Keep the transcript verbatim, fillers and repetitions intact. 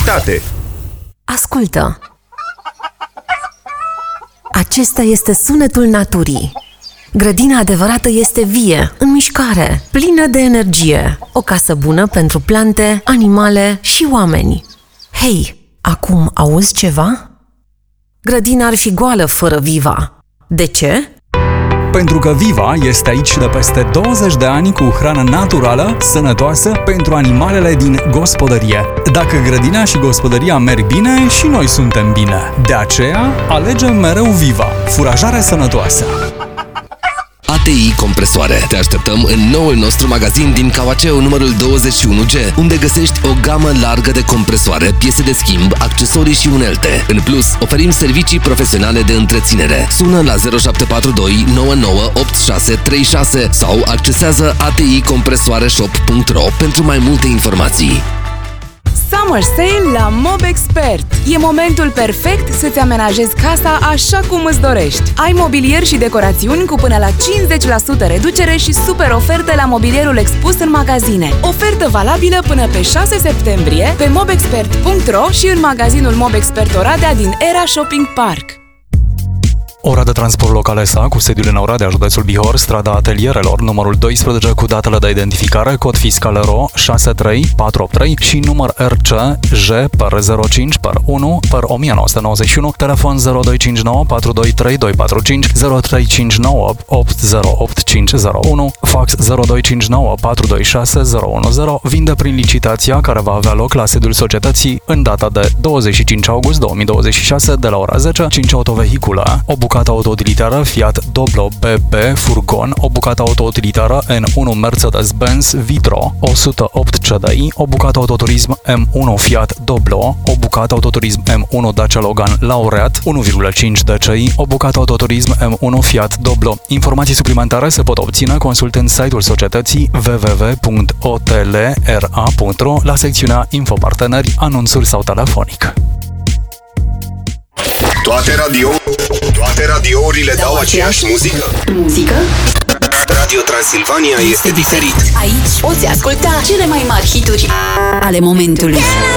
calitate. Ascultă! Acesta este sunetul naturii. Grădina adevărată este vie, în mișcare, plină de energie. O casă bună pentru plante, animale și oameni. Hei, acum auzi ceva? Grădina ar fi goală fără Viva. De ce? Pentru că Viva este aici de peste douăzeci de ani cu hrană naturală, sănătoasă pentru animalele din gospodărie. Dacă grădina și gospodăria merg bine, și noi suntem bine. De aceea, alegem mereu Viva, furajare sănătoasă. A T I Compresoare. Te așteptăm în noul nostru magazin din Cauaceu numărul douăzeci și unu G, unde găsești o gamă largă de compresoare, piese de schimb, accesorii și unelte. În plus, oferim servicii profesionale de întreținere. Sună la zero șapte patru doi nouă nouă opt șase trei șase sau accesează a t i compresoare shop punct r o pentru mai multe informații. Summer Sale la Mobexpert. E momentul perfect să-ți amenajezi casa așa cum îți dorești. Ai mobilier și decorațiuni cu până la cincizeci la sută reducere și super oferte la mobilierul expus în magazine. Ofertă valabilă până pe șase septembrie pe mobexpert punct r o și în magazinul Mobexpert Oradea din Era Shopping Park. Ora de transport local S A cu sediul în Oradea, județul Bihor, strada Atelierelor, numărul doisprezece cu datele de identificare, cod fiscal R O șase trei patru opt trei și număr R C J per zero cinci per unu per o mie nouă sute nouăzeci și unu, telefon zero doi cinci nouă patru doi trei doi patru cinci, zero trei cinci nouă opt zero opt cinci zero unu, fax zero doi cinci nouă patru doi șase zero unu zero, vinde prin licitația care va avea loc la sediul societății în data de douăzeci și cinci august două mii douăzeci și șase de la ora zece, cinci autovehicule, o bucată autoutilitară Fiat Doblo B B Furgon, o bucată autoutilitară N unu Mercedes-Benz Vitro o sută opt C D I, o bucată autoturism M unu Fiat Doblo, o bucată autoturism M unu Dacia Logan Laureat unu virgulă cinci D C I, o bucată autoturism M unu Fiat Doblo. Informații suplimentare se pot obține consultând site-ul societății w w w punct o t l r a punct r o la secțiunea Info Parteneri, anunțuri sau telefonic. Toate radio, toate radiourile dau aceeași muzică. Muzică? Radio Transilvania este diferit. Aici poți asculta cele mai mari hituri ale momentului.